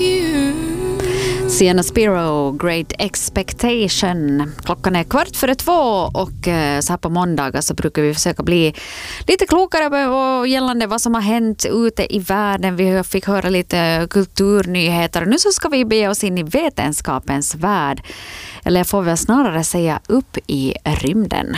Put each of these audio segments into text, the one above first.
Sienna Spiro, Great Expectation. Klockan är 2:15 och så här på måndagar så brukar vi försöka bli lite klokare och gällande vad som har hänt ute i världen. Vi fick höra lite kulturnyheter och nu så ska vi bege oss in i vetenskapens värld. Eller jag får väl snarare säga upp i rymden.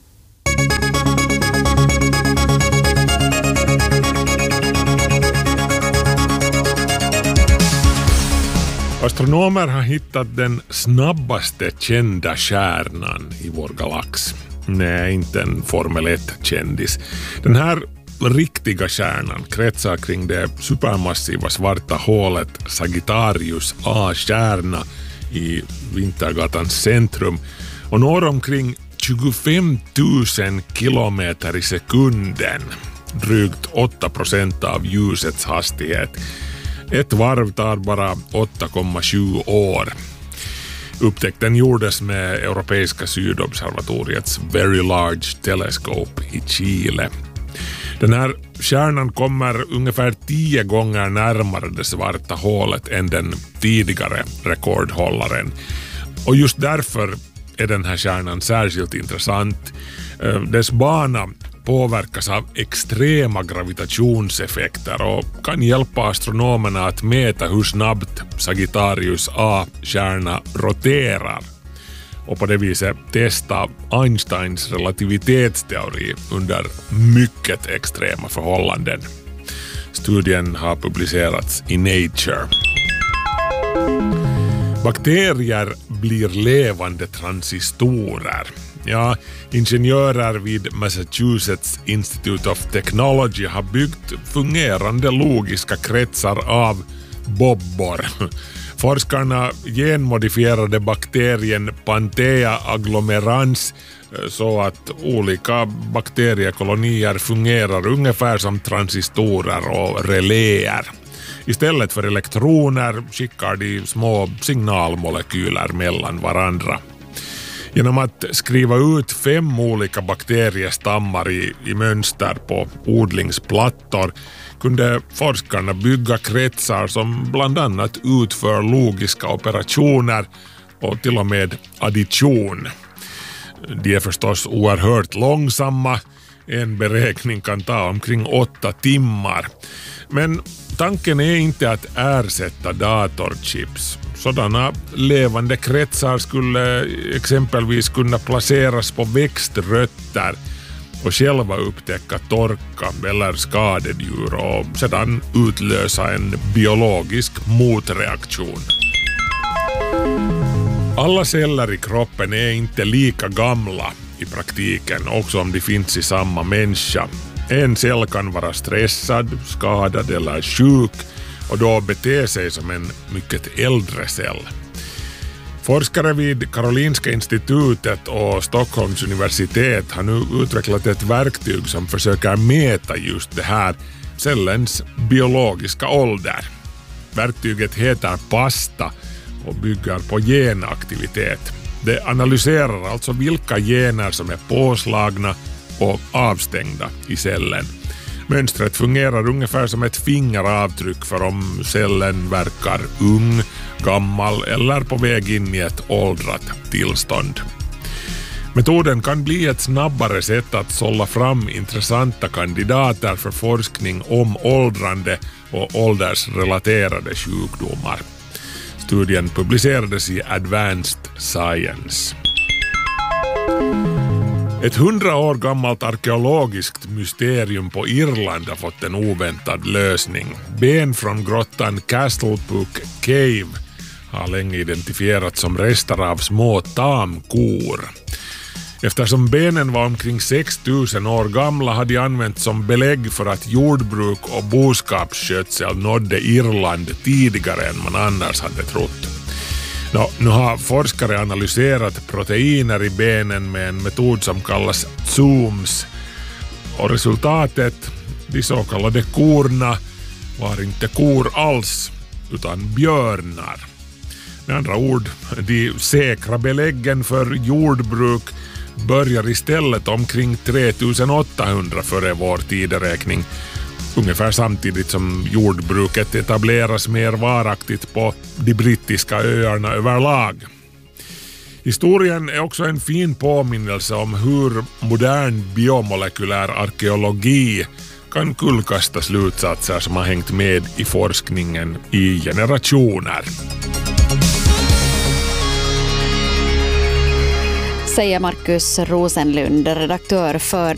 Astronomer har hittat den snabbaste kända stjärnan i vår galax. Nej, inte en Formel 1-kändis. Den här riktiga stjärnan kretsar kring det supermassiva svarta hålet Sagittarius A-stjärna i Vintergatans centrum och når omkring 25 000 kilometer i sekunden, drygt 8% av ljusets hastighet. Ett varv tar bara 8,7 år. Upptäckten gjordes med Europeiska sydobservatoriets Very Large Telescope i Chile. Den här stjärnan kommer ungefär 10 gånger närmare det svarta hålet än den tidigare rekordhållaren. Och just därför är den här stjärnan särskilt intressant. Dess bana påverkas av extrema gravitationseffekter och kan hjälpa astronomerna att mäta hur snabbt Sagittarius A-stjärna roterar och på det viset testa Einsteins relativitetsteori under mycket extrema förhållanden. Studien har publicerats i Nature. Bakterier blir levande transistorer. Ja, ingenjörer vid Massachusetts Institute of Technology har byggt fungerande logiska kretsar av bobbor. Forskarna genmodifierade bakterien Panthea agglomerans så att olika bakteriekolonier fungerar ungefär som transistorer och reläer. Istället för elektroner skickar de små signalmolekyler mellan varandra. Genom att skriva ut 5 olika bakteriestammar i mönster på odlingsplattor kunde forskarna bygga kretsar som bland annat utför logiska operationer och till och med addition. De är förstås oerhört långsamma. En beräkning kan ta omkring 8 timmar. Men tanken är inte att ersätta datorchips. Sådana levande kretsar skulle exempelvis kunna placeras på växtrötter och själva upptäcka torka eller skadedjur och sedan utlösa en biologisk motreaktion. Alla celler i kroppen är inte lika gamla i praktiken, också om de finns i samma människa. En cell kan vara stressad, skadad eller sjuk och då bete sig som en mycket äldre cell. Forskare vid Karolinska institutet och Stockholms universitet har nu utvecklat ett verktyg som försöker mäta just det här, cellens biologiska ålder. Verktyget heter PASTA och bygger på genaktivitet. Det analyserar alltså vilka gener som är påslagna och avstängda i cellen. Mönstret fungerar ungefär som ett fingeravtryck för om cellen verkar ung, gammal eller på väg in i ett åldrat tillstånd. Metoden kan bli ett snabbare sätt att sålla fram intressanta kandidater för forskning om åldrande och åldersrelaterade sjukdomar. Studien publicerades i Advanced Science. Ett 100 år gammalt arkeologiskt mysterium på Irland har fått en oväntad lösning. Ben från grottan Castlepook Cave har länge identifierats som rester av små tamkor. Eftersom benen var omkring 6 000 år gamla hade de använts som belägg för att jordbruk och boskapsskötsel nådde Irland tidigare än man annars hade trott. Nu har forskare analyserat proteiner i benen med en metod som kallas zooms och resultatet, de så kallade korna, var inte kor alls utan björnar. Med andra ord, de säkra beläggen för jordbruk börjar istället omkring 3800 före vår tideräkning ungefär samtidigt som jordbruket etableras mer varaktigt på de brittiska öarna överlag. Historien är också en fin påminnelse om hur modern biomolekylär arkeologi kan kullkasta slutsatser som har hängt med i forskningen i generationer. Säger Markus Rosenlund, redaktör för